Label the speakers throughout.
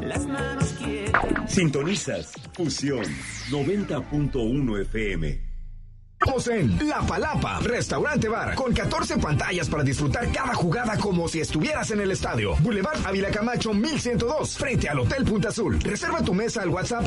Speaker 1: las manos quietas.
Speaker 2: Sintonizas Fusión 90.1 FM.
Speaker 3: Estamos en La Palapa, restaurante bar, con 14 pantallas para disfrutar cada jugada como si estuvieras en el estadio. Boulevard Ávila Camacho 1102, frente al Hotel Punta Azul. Reserva tu mesa al WhatsApp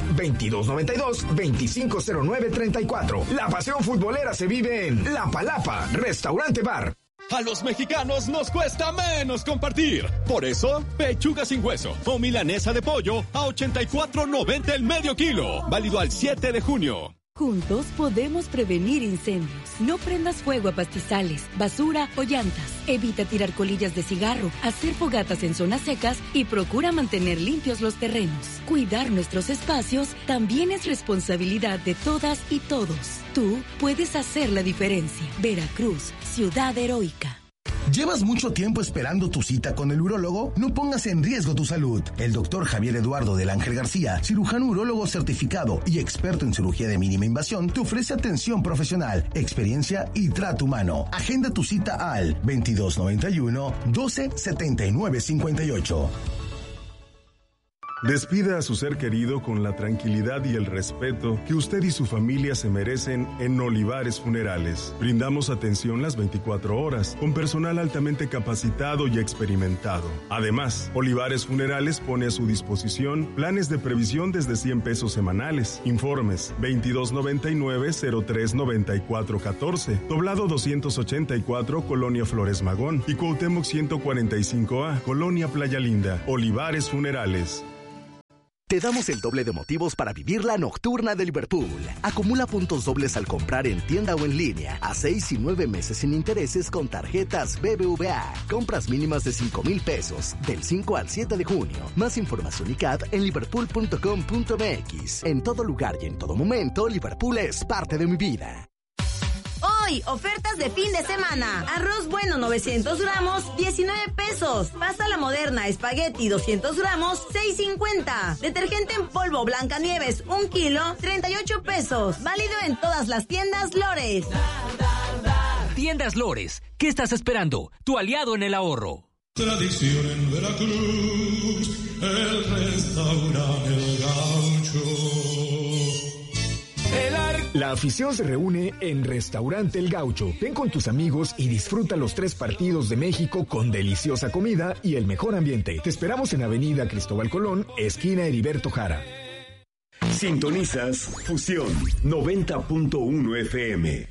Speaker 3: 2292-250934. La pasión futbolera se vive en La Palapa, restaurante bar.
Speaker 4: A los mexicanos nos cuesta menos compartir. Por eso, pechuga sin hueso o milanesa de pollo a 84.90 el medio kilo. Válido al 7 de junio.
Speaker 5: Juntos podemos prevenir incendios. No prendas fuego a pastizales, basura o llantas. Evita tirar colillas de cigarro, hacer fogatas en zonas secas y procura mantener limpios los terrenos. Cuidar nuestros espacios también es responsabilidad de todas y todos. Tú puedes hacer la diferencia. Veracruz, ciudad heroica.
Speaker 6: ¿Llevas mucho tiempo esperando tu cita con el urólogo? No pongas en riesgo tu salud. El doctor Javier Eduardo del Ángel García, cirujano urólogo certificado y experto en cirugía de mínima invasión, te ofrece atención profesional, experiencia y trato humano. Agenda tu cita al 2291 12 79 58.
Speaker 7: Despida a su ser querido con la tranquilidad y el respeto que usted y su familia se merecen en Olivares Funerales. Brindamos atención las 24 horas, con personal altamente capacitado y experimentado. Además, Olivares Funerales pone a su disposición planes de previsión desde 100 pesos semanales. Informes 2299-039414, Doblado 284, Colonia Flores Magón, y Cuauhtémoc 145A, Colonia Playa Linda. Olivares Funerales.
Speaker 8: Te damos el doble de motivos para vivir la nocturna de Liverpool. Acumula puntos dobles al comprar en tienda o en línea, a 6 y 9 meses sin intereses con tarjetas BBVA. Compras mínimas de 5,000 pesos, del 5 al 7 de junio. Más información y CAT en liverpool.com.mx. En todo lugar y en todo momento, Liverpool es parte de mi vida.
Speaker 9: Hoy, ofertas de fin de semana. Arroz bueno 900 gramos, 19 pesos. Pasta La Moderna, espagueti 200 gramos, 6.50. Detergente en polvo Blancanieves, 1 kilo, 38 pesos. Válido en todas las tiendas Lores.
Speaker 10: Tiendas Lores, ¿qué estás esperando? Tu aliado en el ahorro.
Speaker 11: Tradición en Veracruz, el restaurante El Gaucho.
Speaker 3: La afición se reúne en Restaurante El Gaucho. Ven con tus amigos y disfruta los 3 partidos de México con deliciosa comida y el mejor ambiente. Te esperamos en Avenida Cristóbal Colón, esquina Heriberto Jara.
Speaker 2: Sintonizas Fusión 90.1 FM.